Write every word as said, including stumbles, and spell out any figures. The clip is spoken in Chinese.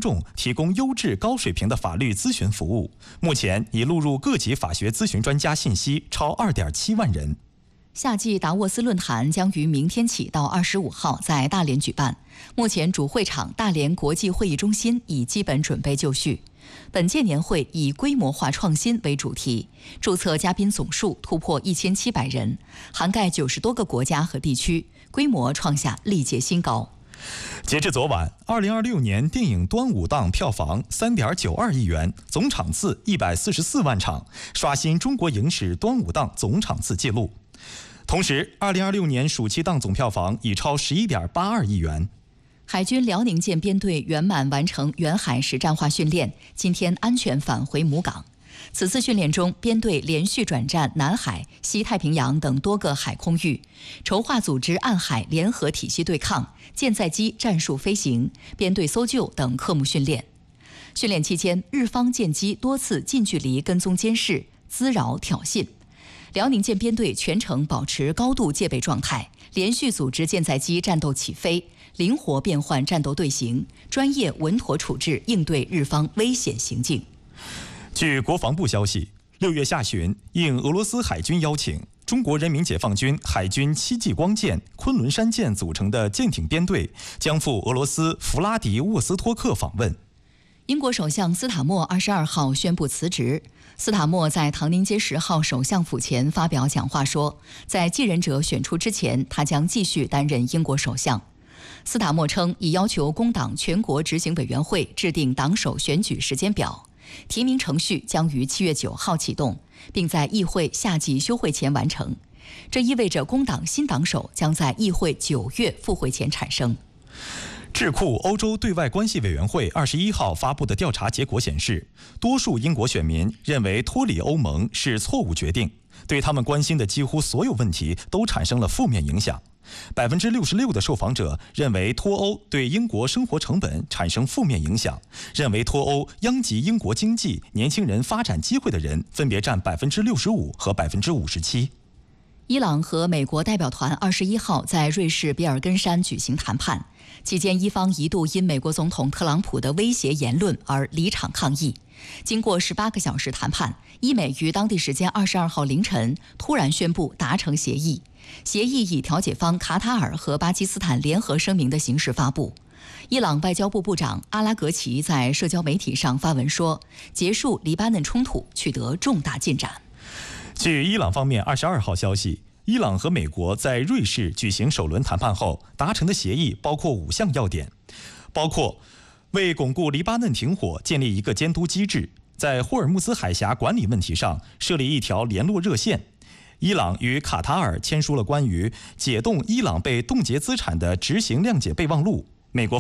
众提供优质高水平的法律咨询服务。目前已录入各级法学咨询专家信息超 二点七万人。 夏季达沃斯论坛将于明天起到二十五号在大连举办。目前主会场大连国际会议中心已基本准备就绪。本届年会以规模化创新为主题，注册嘉宾总数突破一千七百人，涵盖九十多个国家和地区，规模创下历届新高。 截至昨晚，二零二六年电影端午档票房 三点九二亿元，总场次一百四十四万场，刷新中国影史端午档总场次纪录。同时，二零二六年暑期档总票房已超十一点八二亿元。 海军辽宁舰编队圆满完成远海实战化训练，今天安全返回母港。此次训练中，编队连续转战南海、西太平洋等多个海空域，筹划组织暗海联合体系对抗、舰载机战术飞行、编队搜救等科目训练。训练期间，日方舰机多次近距离跟踪监视、滋扰挑衅。辽宁舰编队全程保持高度戒备状态，连续组织舰载机战斗起飞，灵活变换战斗队形，专业稳妥处置应对日方危险行径。 据国防部消息，六月下旬，应俄罗斯海军邀请，中国人民解放军海军戚继光舰、昆仑山舰组成的舰艇编队将赴俄罗斯弗拉迪沃斯托克访问。 英国首相斯塔默二十二号宣布辞职。斯塔默在唐宁街十号首相府前发表讲话说，在继任者选出之前，他将继续担任英国首相。斯塔默称，已要求工党全国执行委员会制定党首选举时间表，提名程序将于七月九号启动，并在议会夏季休会前完成。这意味着工党新党首将在议会九月复会前产生。 智库欧洲对外关系委员会二十一号发布的调查结果显示，多数英国选民认为脱离欧盟是错误决定，对他们关心的几乎所有问题都产生了负面影响。百分之六十六的受访者认为脱欧对英国生活成本产生负面影响，认为脱欧殃及英国经济、年轻人发展机会的人分别占百分之六十五和百分之五十七。 伊朗和美国代表团二十一号在瑞士比尔根山举行谈判，期间伊方一度因美国总统特朗普的威胁言论而离场抗议。经过十八个小时谈判，伊美于当地时间二十二号凌晨突然宣布达成协议，协议以调解方卡塔尔和巴基斯坦联合声明的形式发布。伊朗外交部部长阿拉格齐在社交媒体上发文说，结束黎巴嫩冲突取得重大进展。 据伊朗方面二十二号消息，伊朗和美国在瑞士举行首轮谈判后达成的协议包括五项要点，包括为巩固黎巴嫩停火建立一个监督机制，在霍尔木兹海峡管理问题上设立一条联络热线。伊朗与卡塔尔签署了关于解冻伊朗被冻结资产的执行谅解备忘录。美国